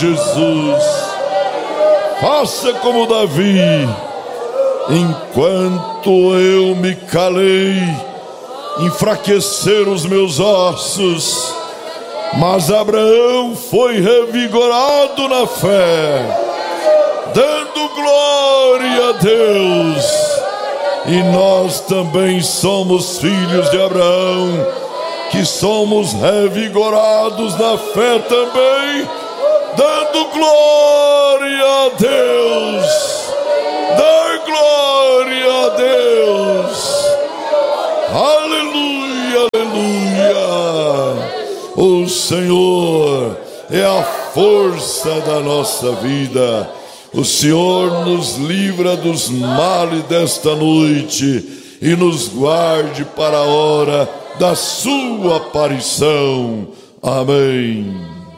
Jesus, faça como Davi, enquanto eu me calei, enfraqueceram os meus ossos, mas Abraão foi revigorado na fé, dando glória a Deus. E nós também somos filhos de Abraão, que somos revigorados na fé também, dando glória a Deus. Dar glória a Deus. Aleluia, aleluia. O Senhor é a força da nossa vida. O Senhor nos livra dos males desta noite e nos guarde para a hora da sua aparição. Amém.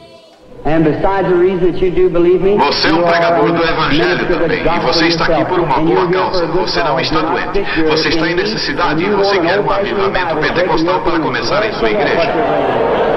Você é um pregador do Evangelho também, e você está aqui por uma boa causa. Você não está doente, você está em necessidade e você quer um avivamento pentecostal para começar em sua igreja.